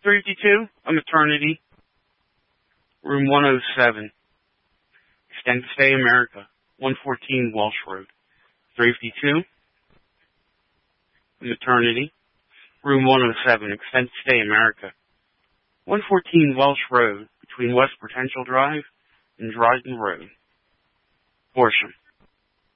352, a maternity, room 107, extended stay America, 114 Walsh Road. 352, a maternity, room 107, extended stay America, 114 Welsh Road, between West Potential Drive and Dryden Road. Horsham.